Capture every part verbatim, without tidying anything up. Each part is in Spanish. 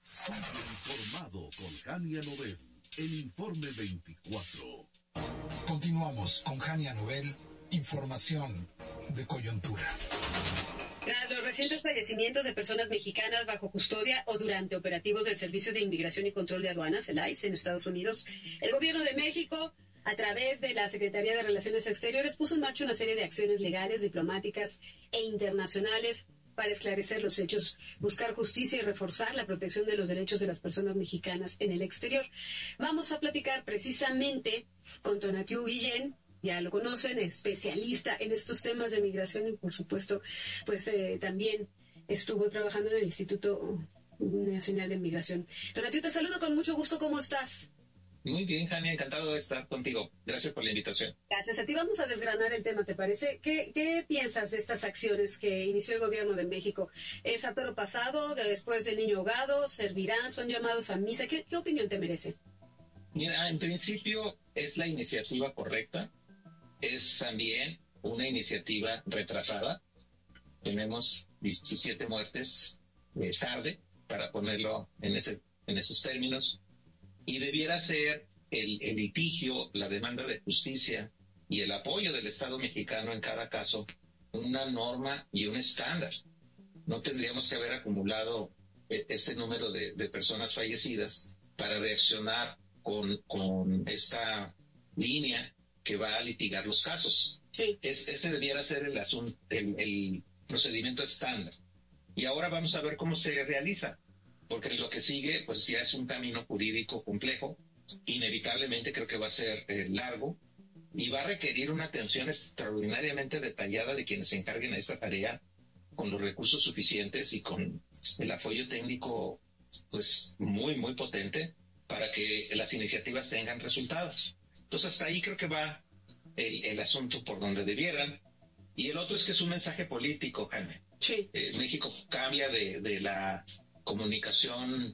Sigue informado con Jania Nobel, el Informe veinticuatro. Continuamos con Jania Nobel, información de coyuntura. Tras los recientes fallecimientos de personas mexicanas bajo custodia o durante operativos del Servicio de Inmigración y Control de Aduanas, el I C E, en Estados Unidos, el gobierno de México, a través de la Secretaría de Relaciones Exteriores, puso en marcha una serie de acciones legales, diplomáticas e internacionales para esclarecer los hechos, buscar justicia y reforzar la protección de los derechos de las personas mexicanas en el exterior. Vamos a platicar precisamente con Tonatiuh Guillén, ya lo conocen, especialista en estos temas de migración y, por supuesto, pues eh, también estuvo trabajando en el Instituto Nacional de Migración. Tonatiuh, te saludo con mucho gusto. ¿Cómo estás? Muy bien, Jania, encantado de estar contigo. Gracias por la invitación. Gracias a ti. Vamos a desgranar el tema, ¿te parece? ¿Qué, qué piensas de estas acciones que inició el gobierno de México? ¿Es a toro pasado, de después del niño ahogado? ¿Servirán? ¿Son llamados a misa? ¿Qué, qué opinión te merece? Mira, en principio es la iniciativa correcta. Es también una iniciativa retrasada. Tenemos diecisiete muertes eh, tarde, para ponerlo en, ese, en esos términos. Y debiera ser el, el litigio, la demanda de justicia y el apoyo del Estado mexicano en cada caso una norma y un estándar. No tendríamos que haber acumulado este número de, de personas fallecidas para reaccionar con, con esta línea que va a litigar los casos. Sí. Es, este debiera ser el asunto, el, el procedimiento estándar. Y ahora vamos a ver cómo se realiza. Porque lo que sigue, pues ya es un camino jurídico complejo, inevitablemente creo que va a ser eh, largo, y va a requerir una atención extraordinariamente detallada de quienes se encarguen a esta tarea, con los recursos suficientes y con el apoyo técnico, pues muy, muy potente, para que las iniciativas tengan resultados. Entonces hasta ahí creo que va el, el asunto por donde debieran. Y el otro es que es un mensaje político, Jaime. Sí. Eh, México cambia de, de la comunicación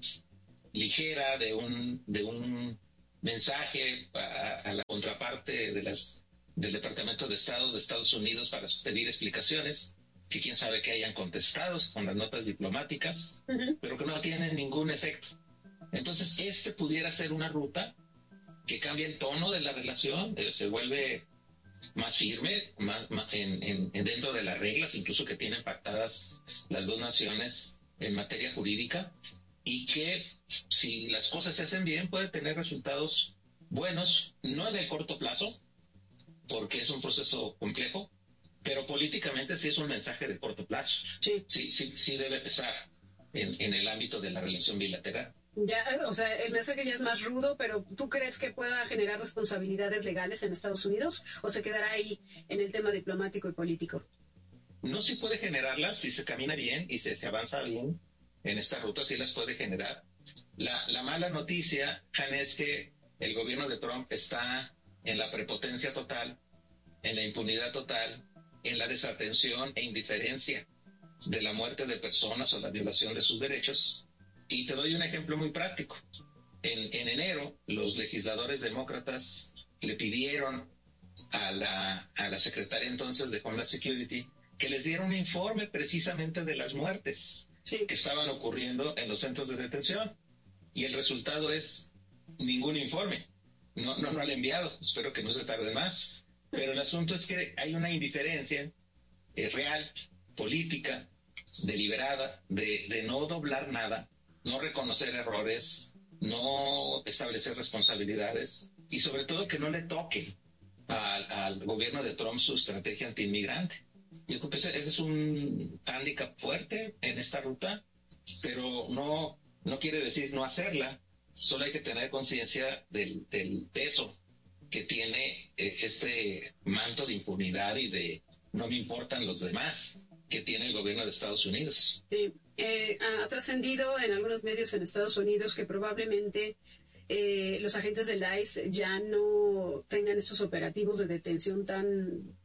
ligera de un de un mensaje a, a la contraparte de las del Departamento de Estado de Estados Unidos para pedir explicaciones, que quién sabe que hayan contestado con las notas diplomáticas, uh-huh. pero que no tienen ningún efecto. Entonces, este pudiera ser una ruta que cambia el tono de la relación, eh, se vuelve más firme, más, más en, en, en dentro de las reglas, incluso que tienen pactadas las dos naciones en materia jurídica, y que si las cosas se hacen bien puede tener resultados buenos, no en el corto plazo, porque es un proceso complejo, pero políticamente sí es un mensaje de corto plazo. Sí, sí, sí, sí debe pesar en, en el ámbito de la relación bilateral. Ya, o sea, el mensaje ya es más rudo, pero ¿tú crees que pueda generar responsabilidades legales en Estados Unidos o se quedará ahí en el tema diplomático y político? No, sí puede generarlas si se camina bien y se, se avanza bien en esta ruta, sí las puede generar. La, la mala noticia, Han, es que el gobierno de Trump está en la prepotencia total, en la impunidad total, en la desatención e indiferencia de la muerte de personas o la violación de sus derechos. Y te doy un ejemplo muy práctico. En, en enero, los legisladores demócratas le pidieron a la, a la secretaria entonces de Homeland Security que les diera un informe precisamente de las muertes sí. que estaban ocurriendo en los centros de detención. Y el resultado es ningún informe. No, no, no lo han enviado. Espero que no se tarde más. Pero el asunto es que hay una indiferencia eh, real, política, deliberada, de, de no doblar nada, no reconocer errores, no establecer responsabilidades y sobre todo que no le toque al, al gobierno de Trump su estrategia antiinmigrante. Yo creo que ese, ese es un hándicap fuerte en esta ruta, pero no, no quiere decir no hacerla, solo hay que tener conciencia del, del peso que tiene eh, ese manto de impunidad y de no me importan los demás que tiene el gobierno de Estados Unidos. Sí. Eh, ha trascendido en algunos medios en Estados Unidos que probablemente eh, los agentes del I C E ya no tengan estos operativos de detención tan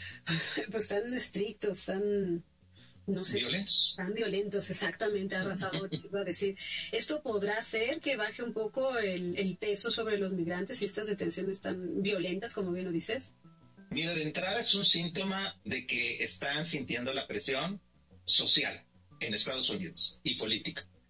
pues tan estrictos, tan no sé, ¿Violentos? Tan violentos, exactamente, arrasadores, iba a decir. ¿Esto podrá hacer que baje un poco el, el peso sobre los migrantes y estas detenciones tan violentas, como bien lo dices? Mira, de entrada es un síntoma de que están sintiendo la presión social en Estados Unidos y política. Es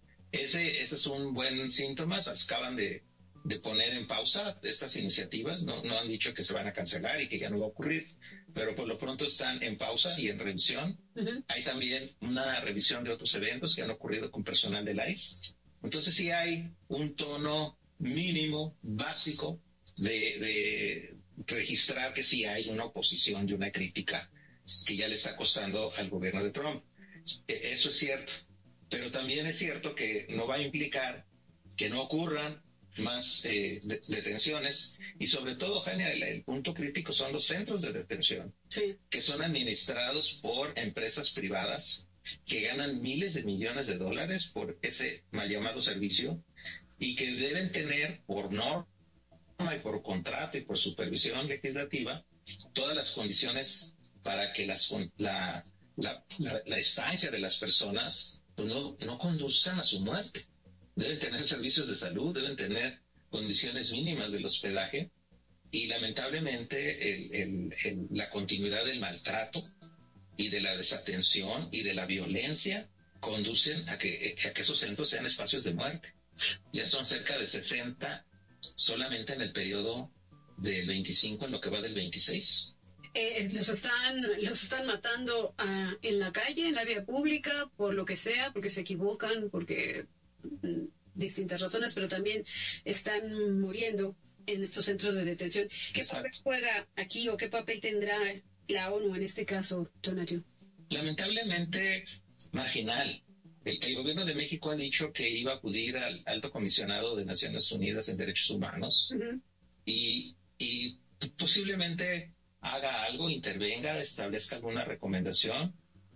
ese, ese es un buen síntoma. Acaban de, de poner en pausa estas iniciativas, no, no han dicho que se van a cancelar y que ya no va a ocurrir, pero por lo pronto están en pausa y en revisión. Uh-huh. Hay también una revisión de otros eventos que han ocurrido con personal del I C E. Entonces sí hay un tono mínimo, básico, de, de registrar que sí hay una oposición y una crítica que ya le está costando al gobierno de Trump. Eso es cierto, pero también es cierto que no va a implicar que no ocurran más eh, de, detenciones, y sobre todo, Jania, el, el punto crítico son los centros de detención, sí, que son administrados por empresas privadas que ganan miles de millones de dólares por ese mal llamado servicio y que deben tener por norma y por contrato y por supervisión legislativa todas las condiciones para que las, la, la, la, la estancia de las personas pues no, no conduzcan a su muerte. Deben tener servicios de salud, deben tener condiciones mínimas del hospedaje y lamentablemente el, el, el, la continuidad del maltrato y de la desatención y de la violencia conducen a que, a que esos centros sean espacios de muerte. Ya son cerca de sesenta solamente en el periodo del veinticinco en lo que va del veintiséis. Eh, los están los están matando uh, en la calle, en la vía pública, por lo que sea, porque se equivocan, porque mm, distintas razones, pero también están muriendo en estos centros de detención. ¿Qué Exacto. papel juega aquí o qué papel tendrá la ONU en este caso, Tonatiuh? Lamentablemente marginal. El, el gobierno de México ha dicho que iba a acudir al alto comisionado de Naciones Unidas en Derechos Humanos uh-huh. y, y posiblemente haga algo, intervenga, establezca alguna recomendación,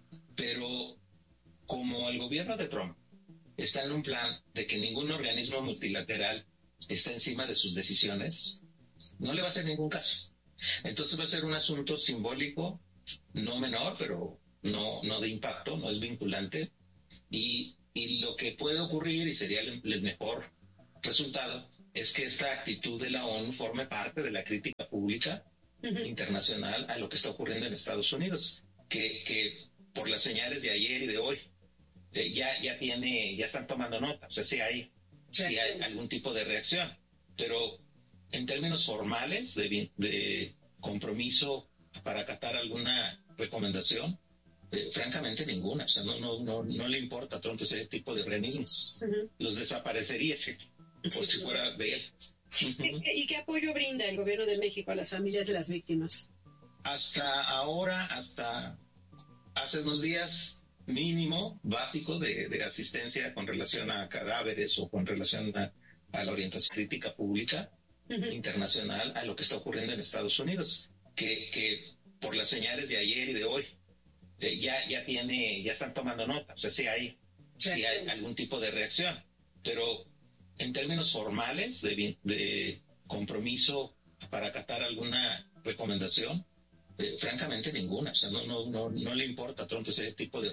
pero como el gobierno de Trump está en un plan de que ningún organismo multilateral está encima de sus decisiones, no le va a hacer ningún caso. Entonces va a ser un asunto simbólico, no menor, pero no, no de impacto, no es vinculante, y, y lo que puede ocurrir, y sería el, el mejor resultado, es que esta actitud de la ONU forme parte de la crítica pública uh-huh. internacional a lo que está ocurriendo en Estados Unidos, que, que por las señales de ayer y de hoy eh, ya, ya tiene, ya están tomando nota, o sea, sí hay, sí hay algún tipo de reacción, pero en términos formales de, de compromiso para acatar alguna recomendación, eh, francamente ninguna, o sea, no, no, no, no le importa a Trump ese tipo de organismos, uh-huh. los desaparecería por sí, si fuera de él. Uh-huh. ¿Y qué apoyo brinda el gobierno de México a las familias de las víctimas? Hasta ahora, hasta hace unos días, mínimo, básico de, de asistencia con relación a cadáveres o con relación a, a la orientación crítica pública uh-huh. internacional a lo que está ocurriendo en Estados Unidos, que, que por las señales de ayer y de hoy eh, ya, ya tiene, ya están tomando nota, o sea, sí hay, sí hay algún tipo de reacción, pero en términos formales de, de compromiso para acatar alguna recomendación, eh, francamente ninguna, o sea, no, no, no, no le importa a Trump ese tipo de